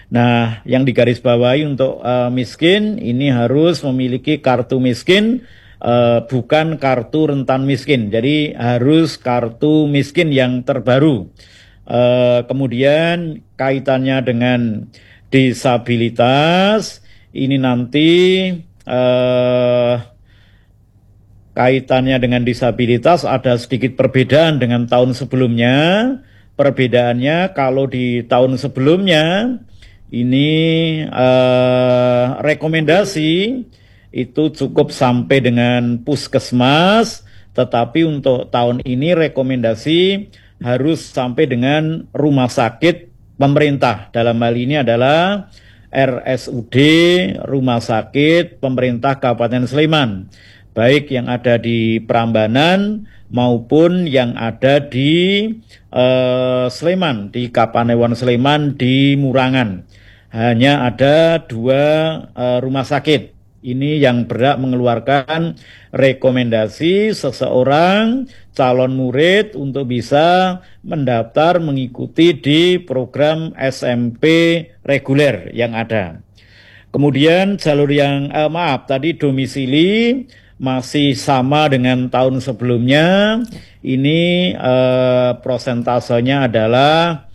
Nah, yang digarisbawahi untuk miskin ini harus memiliki kartu miskin, bukan kartu rentan miskin. Jadi harus kartu miskin yang terbaru. Kemudian kaitannya dengan disabilitas ini nanti kaitannya dengan disabilitas ada sedikit perbedaan dengan tahun sebelumnya. Perbedaannya kalau di tahun sebelumnya ini rekomendasi itu cukup sampai dengan puskesmas, tetapi untuk tahun ini rekomendasi harus sampai dengan rumah sakit pemerintah. Dalam hal ini adalah RSUD Rumah Sakit Pemerintah Kabupaten Sleman, baik yang ada di Prambanan maupun yang ada di Sleman, di Kapanewon Sleman, di Murangan. Hanya ada 2 rumah sakit. Ini yang berhak mengeluarkan rekomendasi seseorang calon murid untuk bisa mendaftar mengikuti di program SMP reguler yang ada. Kemudian jalur yang tadi domisili masih sama dengan tahun sebelumnya. Ini prosentasenya adalah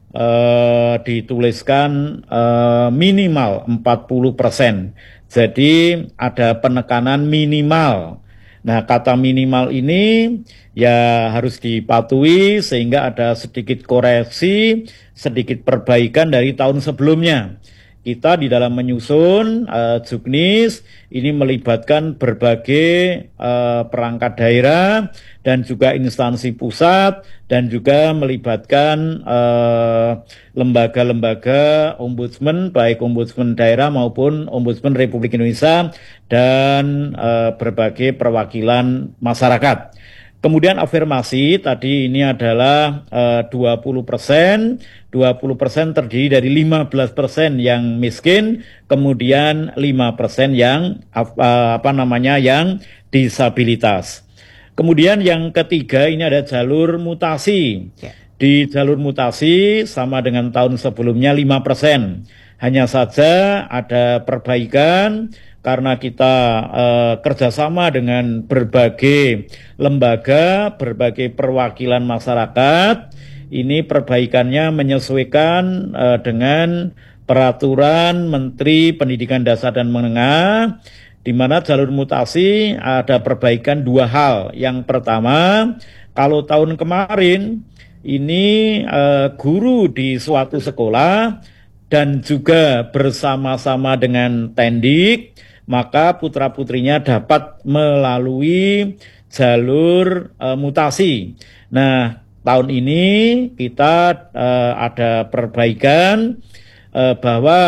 dituliskan minimal 40%. Jadi ada penekanan minimal. Nah, kata minimal ini ya harus dipatuhi sehingga ada sedikit koreksi, sedikit perbaikan dari tahun sebelumnya. Kita di dalam menyusun Juknis ini melibatkan berbagai perangkat daerah dan juga instansi pusat dan juga melibatkan lembaga-lembaga ombudsman, baik ombudsman daerah maupun ombudsman Republik Indonesia dan berbagai perwakilan masyarakat. Kemudian afirmasi tadi ini adalah 20%, 20% terdiri dari 15% yang miskin, kemudian 5% yang yang disabilitas. Kemudian yang ketiga ini ada jalur mutasi. Di jalur mutasi sama dengan tahun sebelumnya 5%. Hanya saja ada perbaikan karena kita kerjasama dengan berbagai lembaga, berbagai perwakilan masyarakat. Ini perbaikannya menyesuaikan dengan peraturan Menteri Pendidikan Dasar dan Menengah, di mana jalur mutasi ada perbaikan 2 hal. Yang pertama, kalau tahun kemarin ini guru di suatu sekolah dan juga bersama-sama dengan Tendik, maka putra-putrinya dapat melalui jalur mutasi. Nah, tahun ini kita ada perbaikan bahwa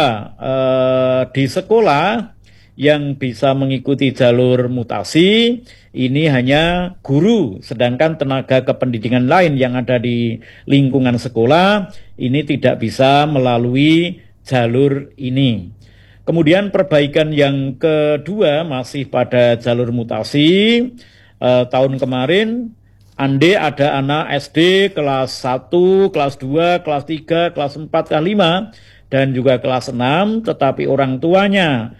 di sekolah yang bisa mengikuti jalur mutasi ini hanya guru, sedangkan tenaga kependidikan lain yang ada di lingkungan sekolah ini tidak bisa melalui jalur ini. Kemudian perbaikan yang kedua masih pada jalur mutasi. Tahun kemarin andai ada anak SD kelas 1, kelas 2, kelas 3, kelas 4, kelas 5 dan juga kelas 6 tetapi orang tuanya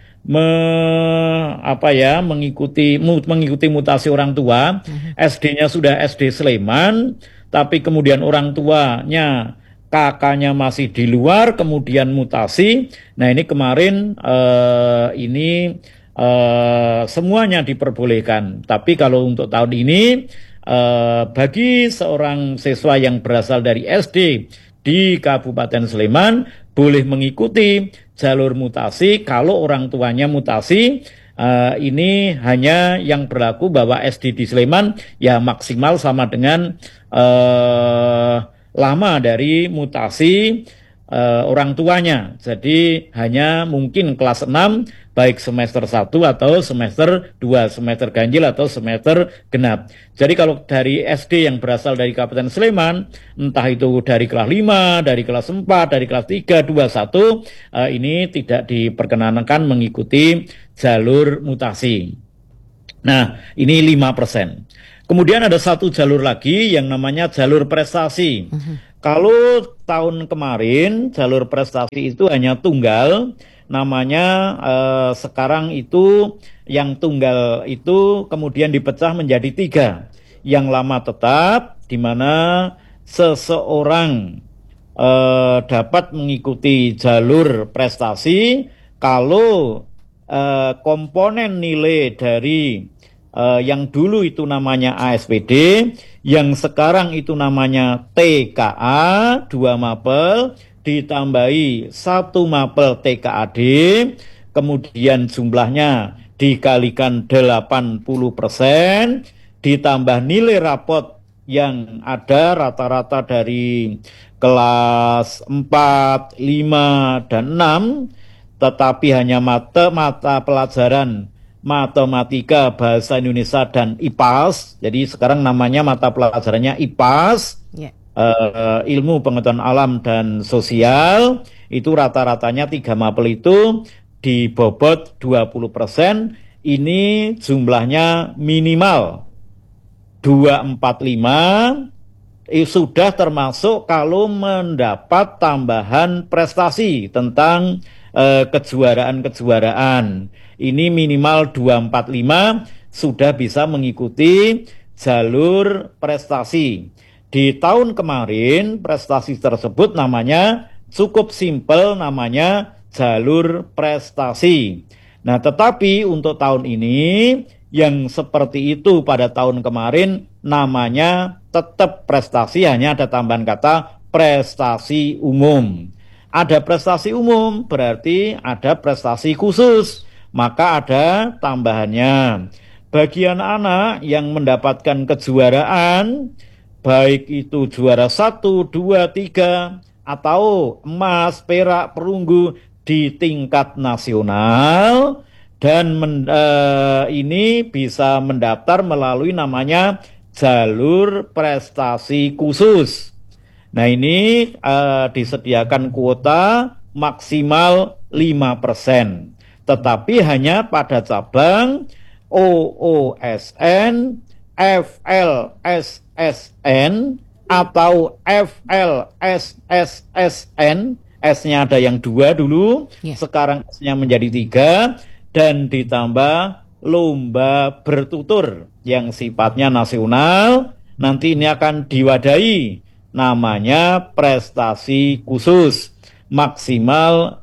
mengikuti mutasi orang tua, SD-nya sudah SD Sleman, tapi kemudian orang tuanya kakaknya masih di luar, kemudian mutasi. Nah, ini kemarin semuanya diperbolehkan. Tapi kalau untuk tahun ini bagi seorang siswa yang berasal dari SD di Kabupaten Sleman boleh mengikuti jalur mutasi kalau orang tuanya mutasi. Ini hanya yang berlaku bahwa SD di Sleman ya maksimal sama dengan lama dari mutasi orang tuanya. Jadi hanya mungkin kelas 6 baik semester 1 atau semester 2, semester ganjil atau semester genap. Jadi kalau dari SD yang berasal dari Kabupaten Sleman, entah itu dari kelas 5, dari kelas 4, dari kelas 3, 2, 1, ini tidak diperkenankan mengikuti jalur mutasi. Nah, ini 5%. Kemudian ada satu jalur lagi yang namanya jalur prestasi. Kalau tahun kemarin jalur prestasi itu hanya tunggal, namanya sekarang itu yang tunggal itu kemudian dipecah menjadi 3. Yang lama tetap, di mana seseorang dapat mengikuti jalur prestasi kalau komponen nilai dari yang dulu itu namanya ASPD, yang sekarang itu namanya TKA, 2 mapel, ditambahi 1 mapel TKAD, kemudian jumlahnya dikalikan 80%, ditambah nilai rapot yang ada rata-rata dari kelas 4, 5, dan 6, tetapi hanya mata pelajaran matematika, bahasa Indonesia, dan IPAS. Jadi sekarang namanya mata pelajarannya IPAS, ilmu pengetahuan alam dan sosial. Itu rata-ratanya 3 mapel itu dibobot 20%. Ini jumlahnya minimal 245. Sudah termasuk kalau mendapat tambahan prestasi tentang kejuaraan-kejuaraan. Ini minimal 245 sudah bisa mengikuti jalur prestasi. Di tahun kemarin prestasi tersebut namanya cukup simpel, namanya jalur prestasi. Nah, tetapi untuk tahun ini yang seperti itu pada tahun kemarin namanya tetap prestasi, hanya ada tambahan kata prestasi umum. Ada prestasi umum berarti ada prestasi khusus, maka ada tambahannya. Bagi anak-anak yang mendapatkan kejuaraan, baik itu juara 1, 2, 3, atau emas, perak, perunggu di tingkat nasional, dan ini bisa mendaftar melalui namanya jalur prestasi khusus. Nah, ini disediakan kuota maksimal 5%. Tetapi hanya pada cabang OOSN, FLSSN, atau FLSSSN. S-nya ada yang 2 dulu, sekarang S-nya menjadi 3, dan ditambah lomba bertutur yang sifatnya nasional. Nanti ini akan diwadahi, namanya prestasi khusus, maksimal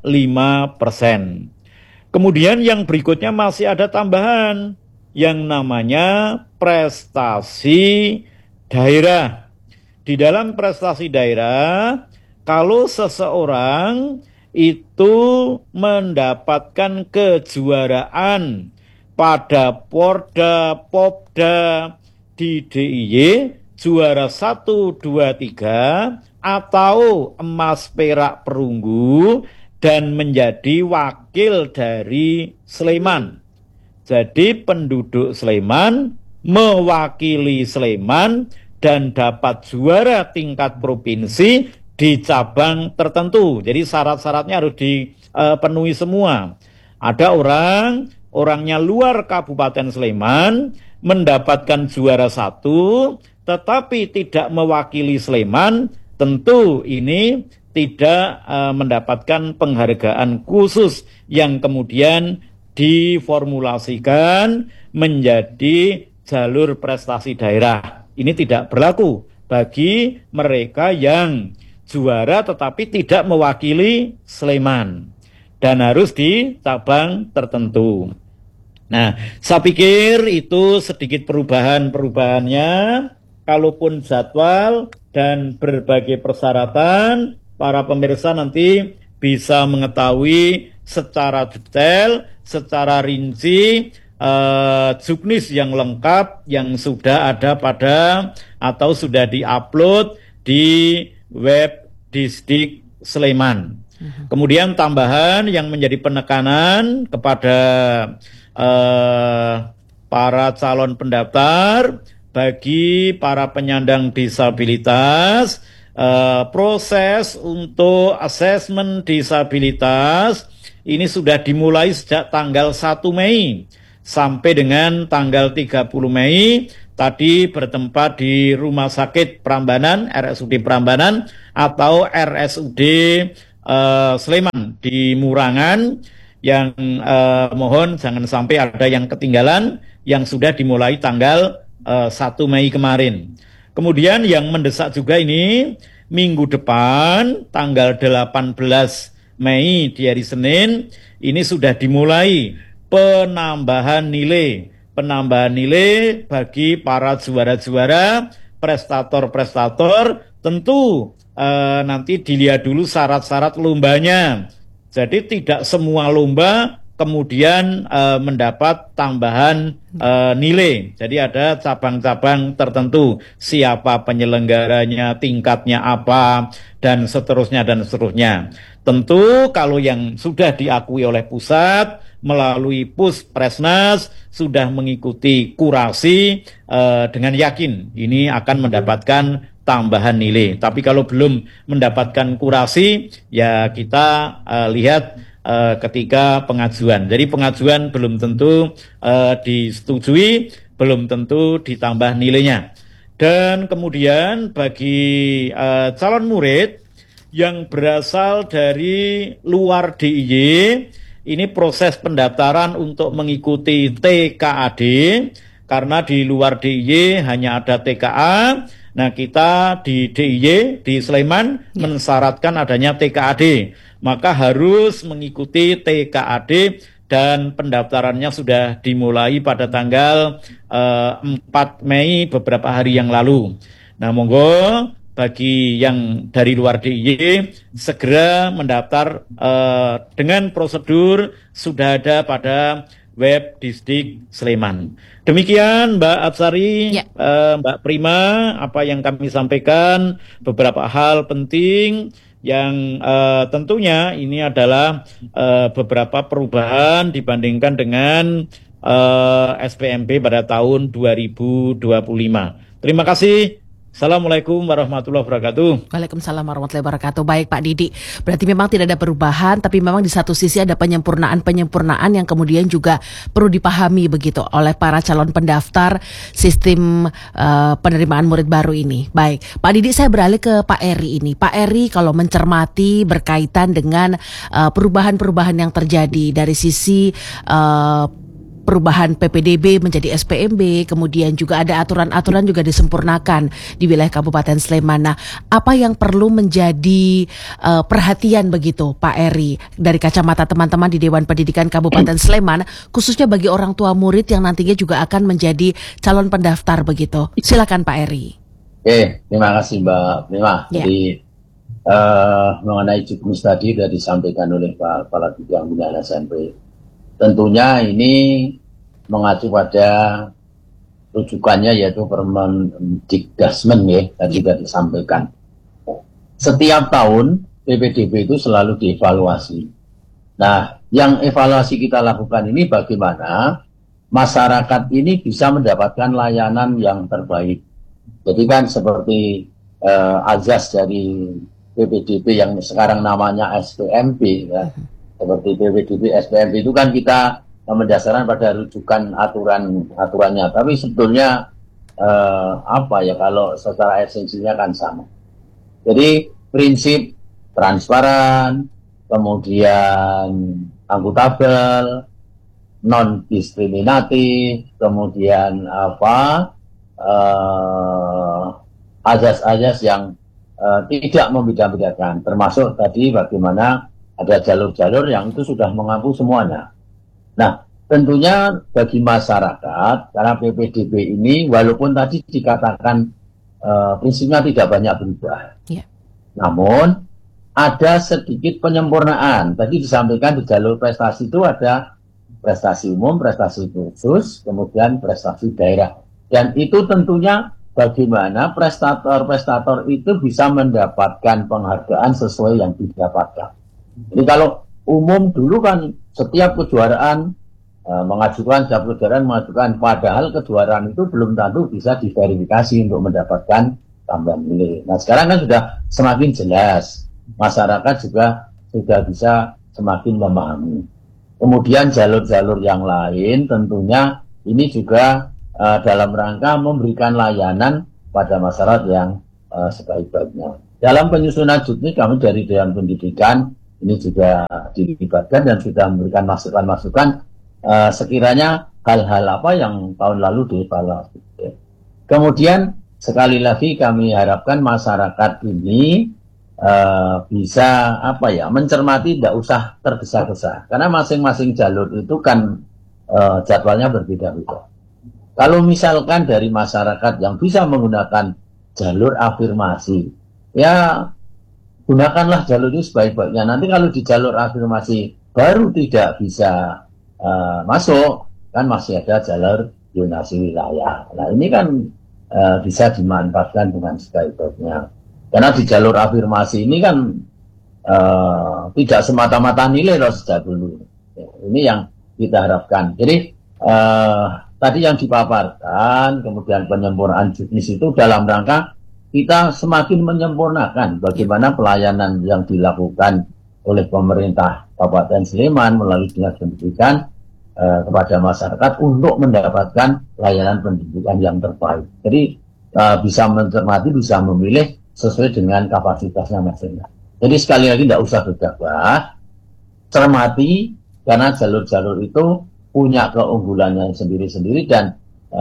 5%. Kemudian yang berikutnya masih ada tambahan yang namanya prestasi daerah. Di dalam prestasi daerah, kalau seseorang itu mendapatkan kejuaraan pada Porda, Popda, di DIY, juara 1, 2, 3, atau emas, perak, perunggu, dan menjadi wakil dari Sleman. Jadi penduduk Sleman mewakili Sleman dan dapat juara tingkat provinsi di cabang tertentu. Jadi syarat-syaratnya harus dipenuhi semua. Ada orangnya luar Kabupaten Sleman mendapatkan juara 1, tetapi tidak mewakili Sleman, tentu ini tidak mendapatkan penghargaan khusus yang kemudian diformulasikan menjadi jalur prestasi daerah. Ini tidak berlaku bagi mereka yang juara tetapi tidak mewakili Sleman dan harus di cabang tertentu. Nah, saya pikir itu sedikit perubahannya. Kalaupun jadwal dan berbagai persyaratan, para pemirsa nanti bisa mengetahui secara detail, secara rinci, juknis yang lengkap yang sudah ada pada atau sudah diupload di web Disdik Sleman. Kemudian tambahan yang menjadi penekanan kepada para calon pendaftar, bagi para penyandang disabilitas, proses untuk asesmen disabilitas ini sudah dimulai sejak tanggal 1 Mei sampai dengan tanggal 30 Mei tadi bertempat di Rumah Sakit Prambanan, RSUD Prambanan, atau RSUD Sleman di Murangan, yang mohon jangan sampai ada yang ketinggalan, yang sudah dimulai tanggal 1 Mei kemarin. Kemudian yang mendesak juga ini, minggu depan tanggal 18 Mei di hari Senin, ini sudah dimulai penambahan nilai bagi para juara-juara, prestator-prestator. Tentu nanti dilihat dulu syarat-syarat lombanya. Jadi tidak semua lomba kemudian mendapat tambahan nilai. Jadi ada cabang-cabang tertentu, siapa penyelenggaranya, tingkatnya apa, dan seterusnya dan seterusnya. Tentu kalau yang sudah diakui oleh pusat melalui Puspresnas sudah mengikuti kurasi dengan yakin ini akan mendapatkan tambahan nilai. Tapi kalau belum mendapatkan kurasi, ya kita lihat ketika pengajuan. Jadi pengajuan belum tentu disetujui, belum tentu ditambah nilainya. Dan kemudian bagi calon murid yang berasal dari luar DIY, ini proses pendaftaran untuk mengikuti TKAD, karena di luar DIY hanya ada TKA. Nah, kita di DIY di Sleman mensyaratkan adanya TKAD, maka harus mengikuti TKAD, dan pendaftarannya sudah dimulai pada tanggal 4 Mei beberapa hari yang lalu. Nah, monggo bagi yang dari luar DIY segera mendaftar dengan prosedur sudah ada pada web Disdik Sleman. Demikian Mbak Absari, Mbak Prima, apa yang kami sampaikan, beberapa hal penting yang tentunya ini adalah beberapa perubahan dibandingkan dengan SPMP pada tahun 2025. Terima kasih. Assalamualaikum warahmatullahi wabarakatuh. Waalaikumsalam warahmatullahi wabarakatuh. Baik Pak Didi, berarti memang tidak ada perubahan, tapi memang di satu sisi ada penyempurnaan yang kemudian juga perlu dipahami begitu oleh para calon pendaftar sistem penerimaan murid baru ini. Baik, Pak Didi, saya beralih ke Pak Eri ini. Pak Eri, kalau mencermati berkaitan dengan perubahan-perubahan yang terjadi dari sisi perubahan PPDB menjadi SPMB, kemudian juga ada aturan-aturan juga disempurnakan di wilayah Kabupaten Sleman. Nah, apa yang perlu menjadi perhatian begitu Pak Eri dari kacamata teman-teman di Dewan Pendidikan Kabupaten Sleman, khususnya bagi orang tua murid yang nantinya juga akan menjadi calon pendaftar begitu? Silakan Pak Eri. Oke, terima kasih Mbak Prima. Jadi mengenai juknis tadi sudah disampaikan oleh Pak Kepala Bidang Pembinaan SMP. Tentunya ini mengacu pada rujukannya yaitu Permendikdasmen ya, tadi sudah disampaikan. Setiap tahun PPDB itu selalu dievaluasi. Nah, yang evaluasi kita lakukan ini bagaimana masyarakat ini bisa mendapatkan layanan yang terbaik. Jadi kan seperti azas dari PPDB yang sekarang namanya SPMP ya. Seperti PPDB, SPMP itu kan kita mendasarkan pada rujukan aturannya. Tapi sebetulnya apa ya, kalau secara esensinya kan sama. Jadi prinsip transparan, kemudian akuntabel, non diskriminatif, kemudian azas-azas yang tidak membeda-bedakan. Termasuk tadi bagaimana ada jalur-jalur yang itu sudah mengaku semuanya. Nah, tentunya bagi masyarakat, karena PPDB ini walaupun tadi dikatakan prinsipnya tidak banyak berubah, namun ada sedikit penyempurnaan. Tadi disampaikan di jalur prestasi itu ada prestasi umum, prestasi khusus, kemudian prestasi daerah. Dan itu tentunya bagaimana prestator-prestator itu bisa mendapatkan penghargaan sesuai yang didapatkan. Jadi kalau umum dulu kan setiap kejuaraan mengajukan, padahal kejuaraan itu belum tentu bisa diverifikasi untuk mendapatkan tambahan nilai. Nah, sekarang kan sudah semakin jelas, masyarakat juga sudah bisa semakin memahami. Kemudian jalur-jalur yang lain tentunya ini juga dalam rangka memberikan layanan pada masyarakat yang sebaik-baiknya. Dalam penyusunan JUTMI kami dari Dewan Pendidikan ini juga dilibatkan dan sudah memberikan masukan-masukan sekiranya hal-hal apa yang tahun lalu dievaluasi. Kemudian sekali lagi kami harapkan masyarakat ini bisa mencermati, tidak usah tergesa-gesa karena masing-masing jalur itu kan jadwalnya berbeda-beda. Kalau misalkan dari masyarakat yang bisa menggunakan jalur afirmasi, ya gunakanlah jalur itu sebaik-baiknya. Nanti kalau di jalur afirmasi baru tidak bisa masuk, kan masih ada jalur zonasi wilayah. Nah ini kan bisa dimanfaatkan dengan sebaik-baiknya. Karena di jalur afirmasi ini kan tidak semata-mata nilai loh sejak dulu. Ini yang kita harapkan. Jadi tadi yang dipaparkan, kemudian penyempurnaan JUTMIS itu dalam rangka kita semakin menyempurnakan bagaimana pelayanan yang dilakukan oleh pemerintah Kabupaten Sleman melalui Dinas Pendidikan kepada masyarakat untuk mendapatkan layanan pendidikan yang terbaik. Jadi bisa mencermati, bisa memilih sesuai dengan kapasitasnya masing-masing. Jadi sekali lagi tidak usah gegabah, cermati karena jalur-jalur itu punya keunggulannya sendiri-sendiri dan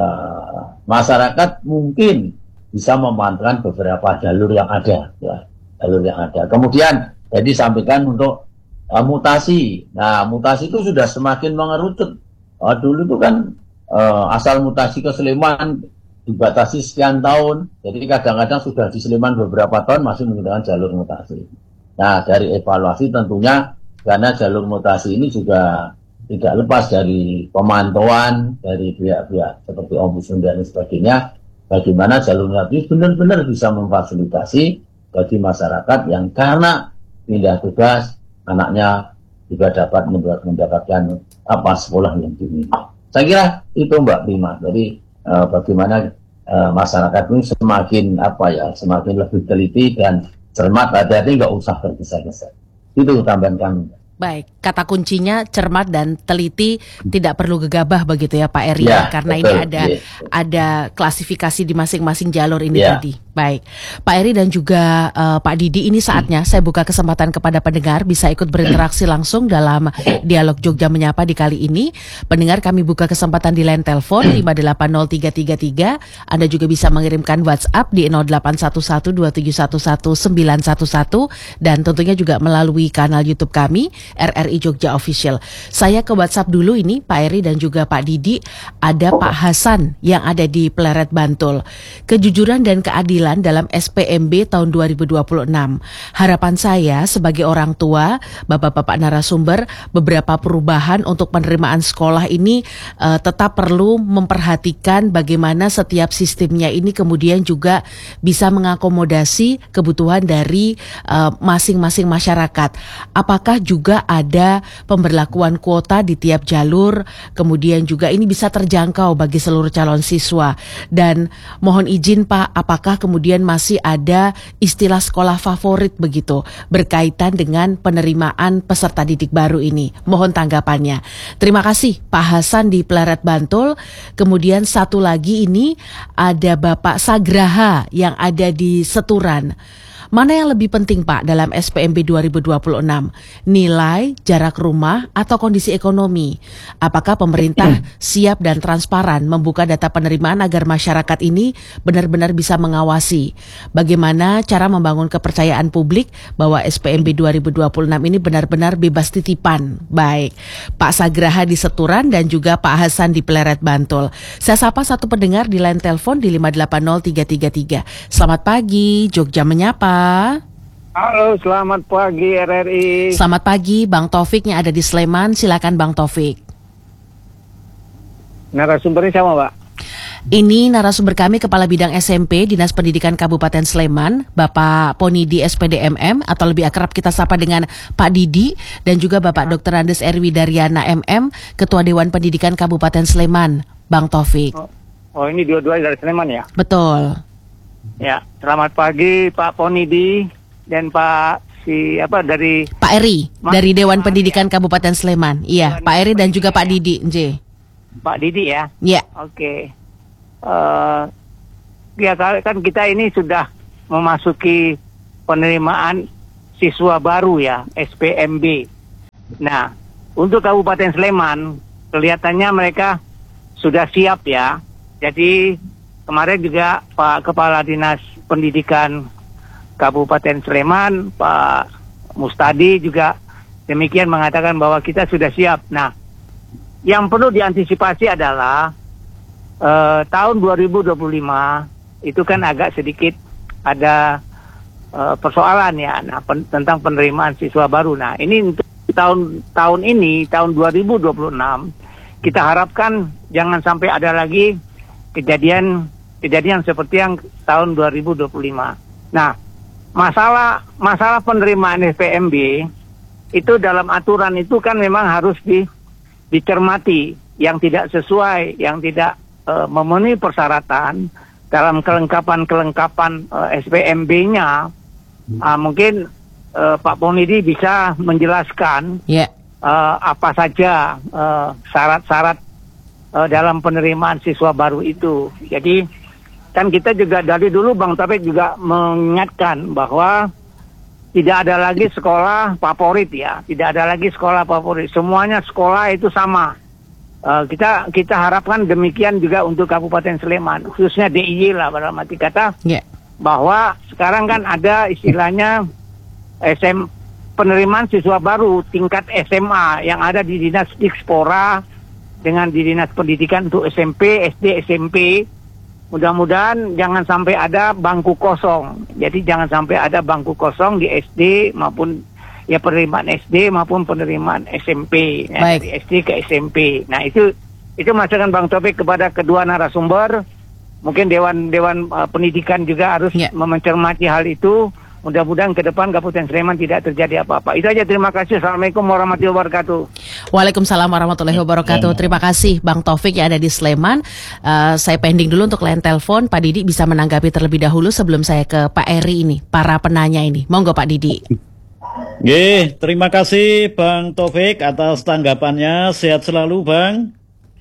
masyarakat mungkin bisa memanfaatkan beberapa jalur yang ada, ya, jalur yang ada. Kemudian jadi sampaikan untuk mutasi. Nah, mutasi itu sudah semakin mengerucut. Dulu itu kan asal mutasi ke Sleman dibatasi sekian tahun. Jadi kadang-kadang sudah di Sleman beberapa tahun masih menggunakan jalur mutasi. Nah, dari evaluasi tentunya karena jalur mutasi ini juga tidak lepas dari pemantauan dari pihak-pihak seperti Ombudsman dan sebagainya, bagaimana jalur mutasi benar-benar bisa memfasilitasi bagi masyarakat yang karena pindah tugas anaknya juga dapat mendapatkan sekolah yang diinginkan. Saya kira itu Mbak Prima. Jadi bagaimana masyarakat ini semakin lebih teliti dan cermat, hati-hati, nggak usah tergesa-gesa. Itu tambahan kami. Baik, kata kuncinya cermat dan teliti, tidak perlu gegabah begitu ya Pak Eri, ya, karena betul, ini ada klasifikasi di masing-masing jalur ini tadi. Baik, Pak Eri dan juga Pak Didi, ini saatnya saya buka kesempatan kepada pendengar bisa ikut berinteraksi langsung dalam dialog Jogja Menyapa di kali ini. Pendengar, kami buka kesempatan di line telepon 580333. Anda juga bisa mengirimkan WhatsApp di 0811271111 dan tentunya juga melalui kanal YouTube kami RRI Jogja Official. Saya ke WhatsApp dulu ini Pak Eri dan juga Pak Didi. Ada Pak Hasan yang ada di Pleret Bantul. Kejujuran dan keadilan dalam SPMB tahun 2026. Harapan saya sebagai orang tua, Bapak-bapak narasumber, beberapa perubahan untuk penerimaan sekolah ini tetap perlu memperhatikan bagaimana setiap sistemnya ini kemudian juga bisa mengakomodasi kebutuhan dari masing-masing masyarakat. Apakah juga ada pemberlakuan kuota di tiap jalur, kemudian juga ini bisa terjangkau bagi seluruh calon siswa. Dan mohon izin Pak, apakah kemudian masih ada istilah sekolah favorit begitu berkaitan dengan penerimaan peserta didik baru ini? Mohon tanggapannya. Terima kasih Pak Hasan di Pleret Bantul. Kemudian satu lagi ini ada Bapak Sagraha yang ada di Seturan. Mana yang lebih penting Pak dalam SPMB 2026? Nilai, jarak rumah, atau kondisi ekonomi? Apakah pemerintah siap dan transparan membuka data penerimaan agar masyarakat ini benar-benar bisa mengawasi? Bagaimana cara membangun kepercayaan publik bahwa SPMB 2026 ini benar-benar bebas titipan? Baik, Pak Sagraha di Seturan dan juga Pak Hasan di Pleret Bantul. Saya sapa satu pendengar di line telepon di 580333. Selamat pagi, Jogja Menyapa. Halo, selamat pagi RRI. Selamat pagi, Bang Taufik yang ada di Sleman. Silakan Bang Taufik. Narasumbernya siapa, Pak? Ini narasumber kami Kepala Bidang SMP Dinas Pendidikan Kabupaten Sleman, Bapak Ponidi SPDMM atau lebih akrab kita sapa dengan Pak Didi, dan juga Bapak Dr. Andes Erwi Daryana MM, Ketua Dewan Pendidikan Kabupaten Sleman, Bang Taufik. Oh, ini dua-duanya dari Sleman ya? Betul. Ya, selamat pagi Pak Ponidi dan dari Pak Eri dari Dewan Pendidikan Kabupaten Sleman. Iya, Pak Eri dan juga Pak Didi, Nje. Pak Didi ya? Iya. Oke. ya kan kita ini sudah memasuki penerimaan siswa baru ya, SPMB. Nah, untuk Kabupaten Sleman kelihatannya mereka sudah siap ya. Jadi kemarin juga Pak Kepala Dinas Pendidikan Kabupaten Sleman, Pak Mustadi juga demikian mengatakan bahwa kita sudah siap. Nah, yang perlu diantisipasi adalah tahun 2025 itu kan agak sedikit ada persoalan ya, nah, tentang penerimaan siswa baru. Nah, ini untuk tahun ini, tahun 2026, kita harapkan jangan sampai ada lagi kejadian seperti yang tahun 2025. Nah, masalah penerimaan SPMB itu dalam aturan itu kan memang harus dicermati yang tidak sesuai, yang tidak memenuhi persyaratan dalam kelengkapan SPMB-nya. Mungkin Pak Ponidi bisa menjelaskan apa saja syarat-syarat dalam penerimaan siswa baru itu. Jadi kan kita juga dari dulu Bang Taufik juga mengingatkan bahwa tidak ada lagi sekolah favorit ya, tidak ada lagi sekolah favorit. Semuanya sekolah itu sama. Kita harapkan demikian juga untuk Kabupaten Sleman, khususnya DIY lah dalam arti kata, bahwa sekarang kan ada istilahnya penerimaan siswa baru tingkat SMA yang ada di Dinas Dikspora dengan di Dinas Pendidikan untuk SMP, SD, SMP. Mudah-mudahan jangan sampai ada bangku kosong. Jadi jangan sampai ada bangku kosong di SD maupun ya penerimaan SD maupun penerimaan SMP. Ya, dari SD ke SMP. Nah, itu masukan Bang Taufik kepada kedua narasumber. Mungkin Dewan Pendidikan juga harus mencermati hal itu. Mudah-mudahan ke depan Kabupaten Sleman tidak terjadi apa-apa. Itu aja, terima kasih. Assalamualaikum warahmatullahi wabarakatuh. Waalaikumsalam warahmatullahi wabarakatuh. Terima kasih Bang Taufik yang ada di Sleman. Saya pending dulu untuk line telepon. Pak Didi bisa menanggapi terlebih dahulu sebelum saya ke Pak Eri ini, para penanya ini. Monggo Pak Didi. Terima kasih Bang Taufik atas tanggapannya. Sehat selalu Bang.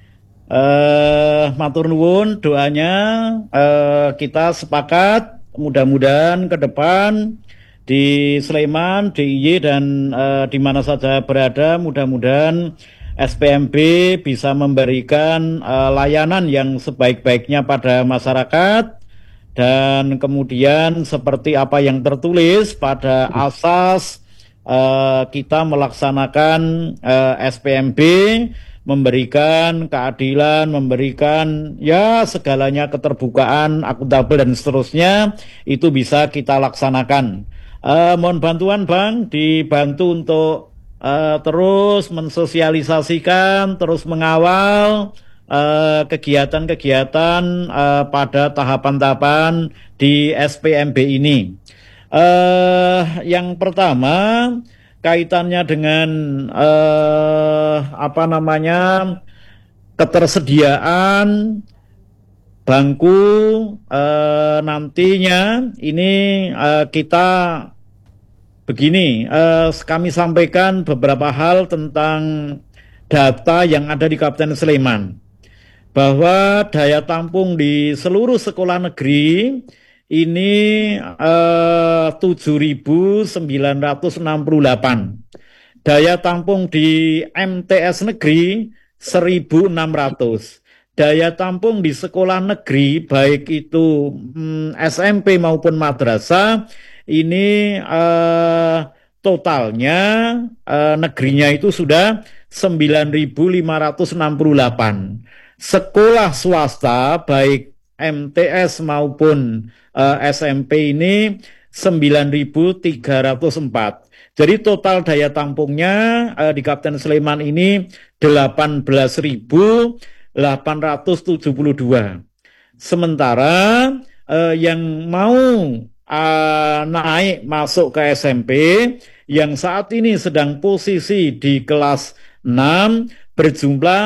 Matur nuwun doanya. Kita sepakat mudah-mudahan ke depan di Sleman, DIY dan di mana saja berada, mudah-mudahan SPMB bisa memberikan layanan yang sebaik-baiknya pada masyarakat, dan kemudian seperti apa yang tertulis pada asas kita melaksanakan SPMB, memberikan keadilan, memberikan ya segalanya, keterbukaan, akuntabel dan seterusnya, itu bisa kita laksanakan. Mohon bantuan Bang, dibantu untuk terus mensosialisasikan, terus mengawal kegiatan-kegiatan pada tahapan-tahapan di SPMB ini. Yang pertama kaitannya dengan ketersediaan bangku nantinya ini kita begini, kami sampaikan beberapa hal tentang data yang ada di Kabupaten Sleman, bahwa daya tampung di seluruh sekolah negeri ini 7.968. Daya tampung di MTS negeri 1.600. Daya tampung di sekolah negeri baik itu SMP maupun madrasah ini totalnya negerinya itu sudah 9.568. Sekolah swasta baik MTS maupun SMP ini 9.304. Jadi total daya tampungnya di Kabupaten Sleman ini 18.872. Sementara yang mau naik masuk ke SMP yang saat ini sedang posisi di kelas 6 berjumlah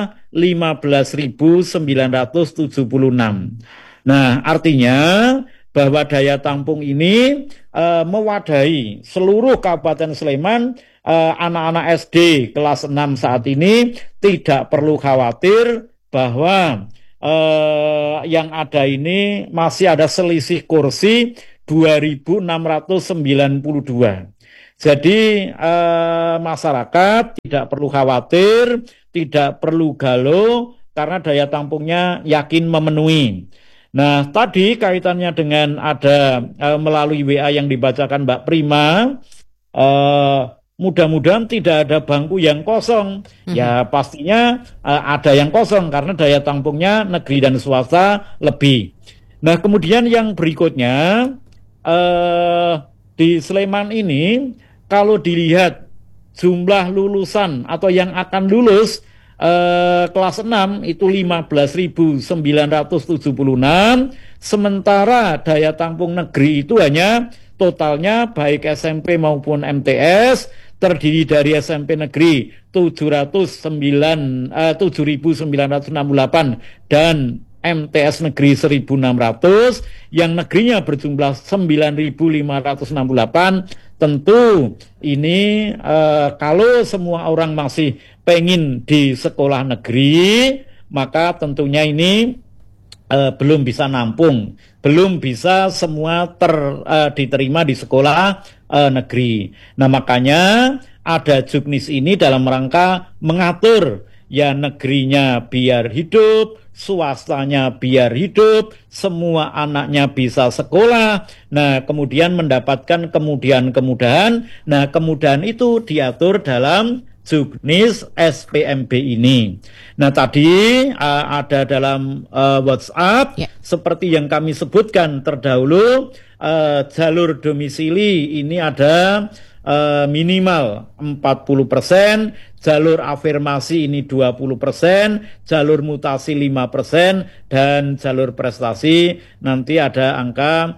15.976. Nah, artinya bahwa daya tampung ini mewadahi seluruh Kabupaten Sleman. Anak-anak SD kelas 6 saat ini tidak perlu khawatir bahwa yang ada ini masih ada selisih kursi 2.692. Jadi masyarakat tidak perlu khawatir, tidak perlu galau karena daya tampungnya yakin memenuhi. Nah, tadi kaitannya dengan ada melalui WA yang dibacakan Mbak Prima, mudah-mudahan tidak ada bangku yang kosong. Ya pastinya ada yang kosong karena daya tampungnya negeri dan swasta lebih. Nah, kemudian yang berikutnya di Sleman ini kalau dilihat jumlah lulusan atau yang akan lulus kelas 6 itu 15.976, sementara daya tampung negeri itu hanya totalnya baik SMP maupun MTS terdiri dari SMP negeri 7.968 dan MTS negeri 1.600, yang negerinya berjumlah 9.568. Tentu ini kalau semua orang masih pengen di sekolah negeri, maka tentunya ini belum bisa nampung, belum bisa semua diterima di sekolah negeri. Nah, makanya ada Juknis ini dalam rangka mengatur ya negerinya biar hidup, swastanya biar hidup, semua anaknya bisa sekolah. Nah, kemudian mendapatkan kemudahan-kemudahan. Nah, kemudahan itu diatur dalam Juknis SPMB ini. Nah, tadi ada dalam WhatsApp seperti yang kami sebutkan terdahulu, jalur domisili ini ada minimal 40%, jalur afirmasi ini 20%, jalur mutasi 5%, dan jalur prestasi nanti ada angka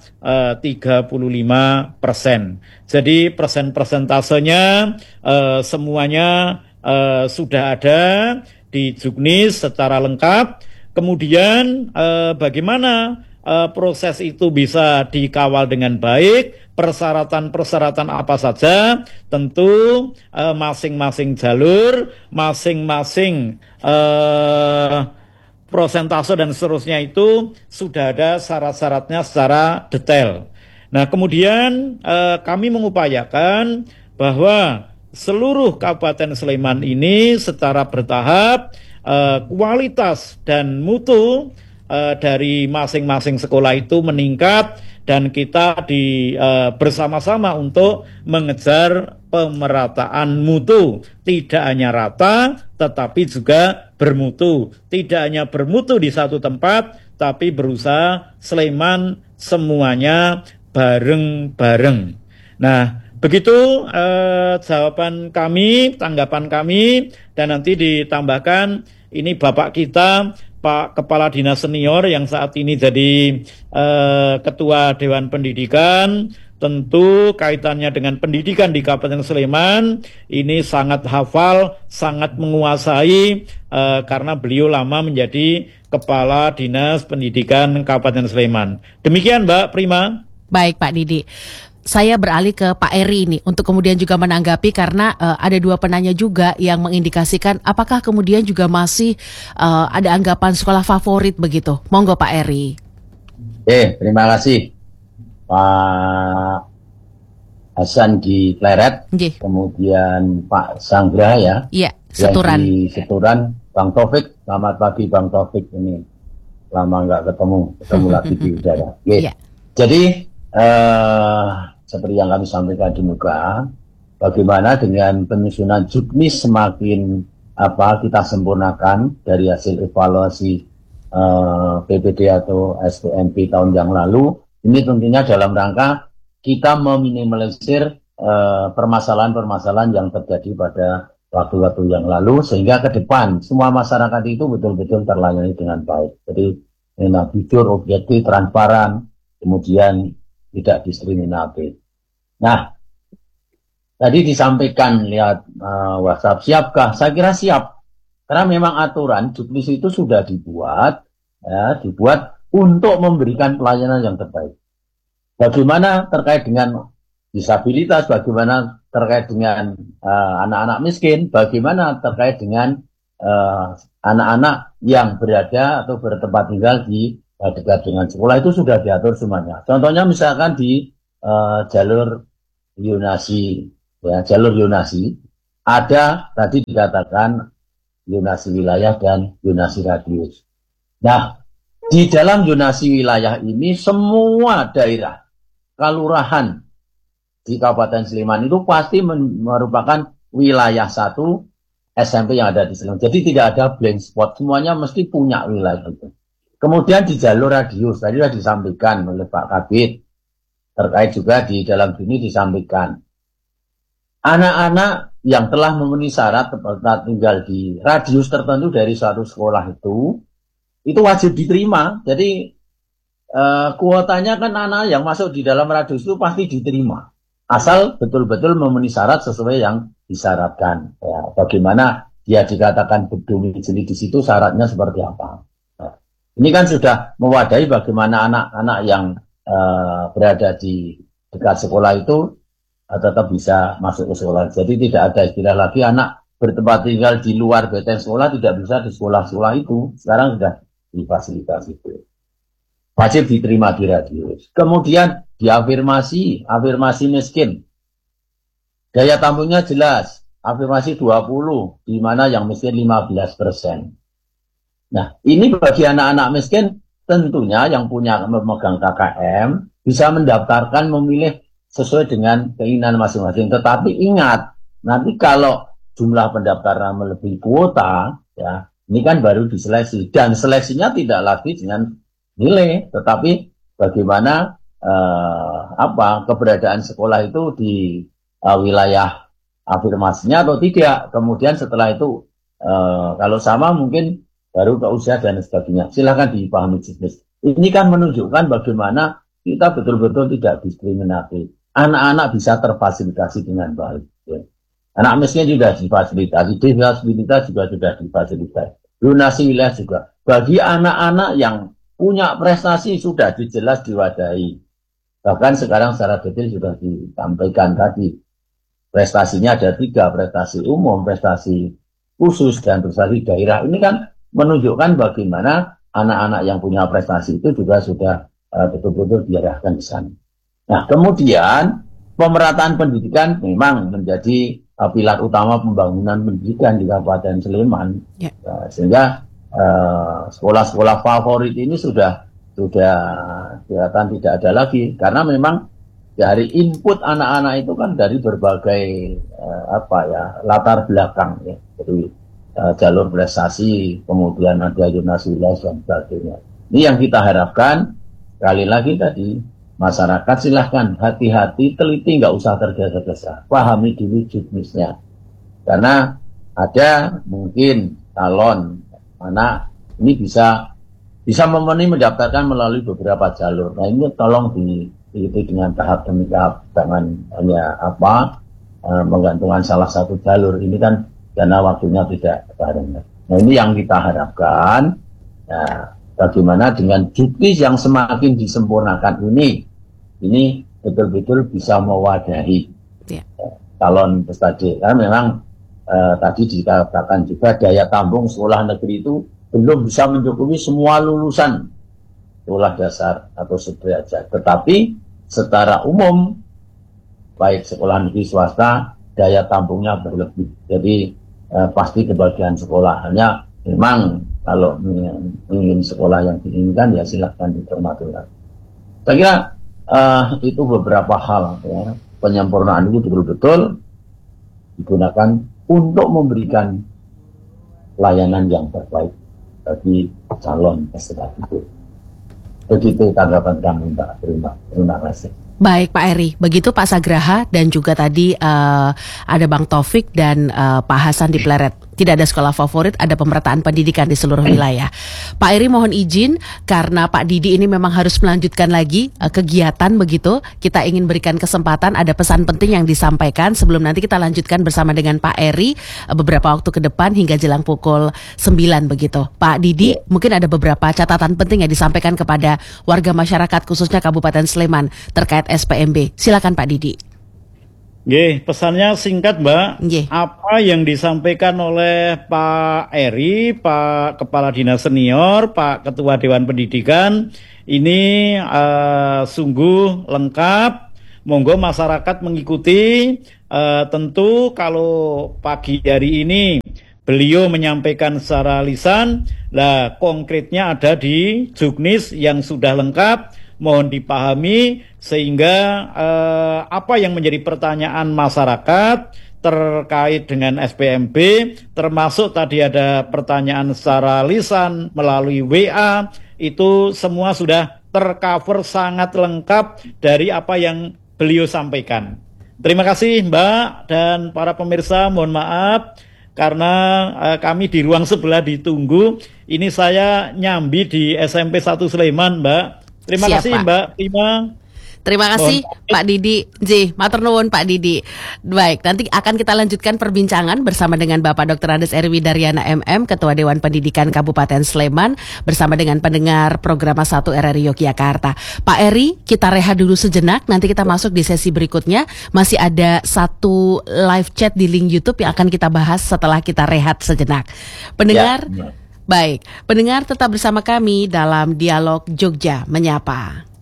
35%. Jadi persentasenya semuanya sudah ada di Juknis secara lengkap. Kemudian bagaimana proses itu bisa dikawal dengan baik, persyaratan-persyaratan apa saja, tentu masing-masing jalur, masing-masing prosentase dan seterusnya itu sudah ada syarat-syaratnya secara detail. Nah, kemudian kami mengupayakan bahwa seluruh Kabupaten Sleman ini secara bertahap kualitas dan mutu dari masing-masing sekolah itu meningkat, dan kita bersama-sama untuk mengejar pemerataan mutu, tidak hanya rata tetapi juga bermutu, tidak hanya bermutu di satu tempat tapi berusaha Sleman semuanya bareng-bareng. Nah, begitu jawaban kami, tanggapan kami, dan nanti ditambahkan ini Bapak kita Pak Kepala Dinas Senior yang saat ini jadi Ketua Dewan Pendidikan, tentu kaitannya dengan pendidikan di Kabupaten Sleman ini sangat hafal, sangat menguasai karena beliau lama menjadi Kepala Dinas Pendidikan Kabupaten Sleman. Demikian Mbak Prima. Baik Pak Didi. Saya beralih ke Pak Eri ini untuk kemudian juga menanggapi karena ada dua penanya juga yang mengindikasikan apakah kemudian juga masih ada anggapan sekolah favorit begitu. Monggo Pak Eri. Terima kasih Pak Hasan di Pleret, kemudian Pak Sanggra ya. Iya, Seturan. Di Seturan, Bang Taufik. Selamat pagi Bang Taufik, ini lama nggak ketemu lagi di udara. Jadi seperti yang kami sampaikan di muka, bagaimana dengan penyusunan Juknis semakin kita sempurnakan dari hasil evaluasi PPD atau SPMB tahun yang lalu. Ini tentunya dalam rangka kita meminimalisir permasalahan-permasalahan yang terjadi pada waktu-waktu yang lalu, sehingga ke depan semua masyarakat itu betul-betul terlayani dengan baik. Jadi jujur, objektif, transparan, kemudian tidak diskriminatif. Nah, tadi disampaikan lihat WhatsApp, siapkah? Saya kira siap, karena memang aturan Juknis itu sudah dibuat untuk memberikan pelayanan yang terbaik. Bagaimana terkait dengan disabilitas, bagaimana terkait dengan anak-anak miskin, bagaimana terkait dengan anak-anak yang berada atau bertempat tinggal di dekat dengan sekolah itu sudah diatur semuanya. Contohnya misalkan di jalur zonasi, ya, jalur zonasi ada tadi dikatakan zonasi wilayah dan zonasi radius. Nah, di dalam zonasi wilayah ini semua daerah kelurahan di Kabupaten Sleman itu pasti merupakan wilayah satu SMP yang ada di Sleman. Jadi tidak ada blank spot, semuanya mesti punya wilayah itu. Kemudian di jalur radius, tadi sudah disampaikan oleh Pak Kabid, terkait juga di dalam sini disampaikan. Anak-anak yang telah memenuhi syarat tempat tinggal di radius tertentu dari suatu sekolah itu wajib diterima. Jadi kuotanya kan anak yang masuk di dalam radius itu pasti diterima. Asal betul-betul memenuhi syarat sesuai yang disyaratkan. Ya, bagaimana dia dikatakan berdomisili di situ, syaratnya seperti apa. Ini kan sudah mewadahi bagaimana anak-anak yang berada di dekat sekolah itu tetap bisa masuk ke sekolah. Jadi tidak ada istilah lagi anak bertempat tinggal di luar benteng sekolah tidak bisa di sekolah-sekolah itu. Sekarang sudah difasilitasi itu. Wajib diterima di radius. Kemudian diafirmasi, afirmasi miskin. Daya tampungnya jelas, afirmasi 20, di mana yang miskin 15%. Nah, ini bagi anak-anak miskin, tentunya yang punya memegang KKM bisa mendaftarkan memilih sesuai dengan keinginan masing-masing. Tetapi ingat, nanti kalau jumlah pendaftaran melebihi kuota, ya ini kan baru diseleksi. Dan seleksinya tidak lagi dengan nilai, tetapi bagaimana keberadaan sekolah itu di wilayah afirmasinya atau tidak. Kemudian setelah itu kalau sama mungkin baru ke usia dan sebagainya. Silakan dipahami jenis. Ini kan menunjukkan bagaimana kita betul-betul tidak diskriminatif. Anak-anak bisa terfasilitasi dengan baik. Ya. Anak miskin juga difasilitasi, disabilitas juga sudah difasilitasi. Donasi wilayah juga. Bagi anak-anak yang punya prestasi sudah jelas diwadahi. Bahkan sekarang secara detail sudah disampaikan tadi. Prestasinya ada 3, prestasi umum, prestasi khusus, dan prestasi daerah. Ini kan menunjukkan bagaimana anak-anak yang punya prestasi itu juga sudah betul-betul diarahkan di sana. Nah, kemudian pemerataan pendidikan memang menjadi pilar utama pembangunan pendidikan di Kabupaten Sleman. Ya. Sehingga sekolah-sekolah favorit ini sudah kelihatan tidak ada lagi, karena memang dari input anak-anak itu kan dari berbagai latar belakang, ya. Jadi jalur prestasi, kemudian ada zonasi wilayah dan sebagainya. Ini yang kita harapkan. Sekali lagi tadi, masyarakat silahkan hati-hati, teliti, nggak usah tergesa-gesa, pahami dulu jenisnya. Karena ada mungkin calon mana ini bisa memenuhi mendaftarkan melalui beberapa jalur. Nah, ini tolong diikuti dengan tahap demi tahap, jangan hanya menggantungkan salah satu jalur. Ini kan karena waktunya tidak bareng. Nah, ini yang kita harapkan. Nah, bagaimana dengan juknis yang semakin disempurnakan ini betul-betul bisa mewadahi calon peserta. Karena memang tadi dikatakan juga daya tampung sekolah negeri itu belum bisa mencukupi semua lulusan sekolah dasar atau sederajat. Tetapi secara umum, baik sekolah negeri swasta, daya tampungnya berlebih. Jadi pasti kebagian sekolah. Hanya memang kalau ingin sekolah yang diinginkan, ya silahkan dicermati. Saya kira itu beberapa hal, ya. Penyempurnaan itu betul-betul digunakan untuk memberikan layanan yang terbaik bagi calon peserta itu. Begitu tanggapan kami, Mbak. Terima kasih. Baik Pak Eri, begitu Pak Sagraha dan juga tadi ada Bang Taufik dan Pak Hasan di Pleret. Tidak ada sekolah favorit, ada pemerataan pendidikan di seluruh wilayah. Pak Eri mohon izin karena Pak Didi ini memang harus melanjutkan lagi kegiatan begitu. Kita ingin berikan kesempatan, ada pesan penting yang disampaikan sebelum nanti kita lanjutkan bersama dengan Pak Eri beberapa waktu ke depan hingga jelang pukul 9 begitu. Pak Didi, mungkin ada beberapa catatan penting yang disampaikan kepada warga masyarakat khususnya Kabupaten Sleman terkait SPMB. Silakan Pak Didi. Nggih, pesannya singkat, Mbak. Nggih. Apa yang disampaikan oleh Pak Eri, Pak Kepala Dinas Senior, Pak Ketua Dewan Pendidikan, ini sungguh lengkap. Monggo masyarakat mengikuti. Tentu kalau pagi hari ini beliau menyampaikan secara lisan, lah konkretnya ada di Juknis yang sudah lengkap. Mohon dipahami sehingga apa yang menjadi pertanyaan masyarakat terkait dengan SPMB, termasuk tadi ada pertanyaan secara lisan melalui WA, itu semua sudah tercover sangat lengkap dari apa yang beliau sampaikan. Terima kasih Mbak dan para pemirsa, mohon maaf karena kami di ruang sebelah ditunggu. Ini saya nyambi di SMP 1 Sleman, Mbak. Terima Siap, kasih Pak. Mbak Prima. Terima kasih Pak Didi. Matur nuwun Pak Didi. Baik, nanti akan kita lanjutkan perbincangan bersama dengan Bapak Dr. Andes Eri Widaryana MM, Ketua Dewan Pendidikan Kabupaten Sleman, bersama dengan pendengar program 1 RRI Yogyakarta. Pak Eri, kita rehat dulu sejenak, nanti kita masuk di sesi berikutnya. Masih ada satu live chat di link YouTube yang akan kita bahas setelah kita rehat sejenak. Pendengar, baik, pendengar tetap bersama kami dalam Dialog Jogja Menyapa.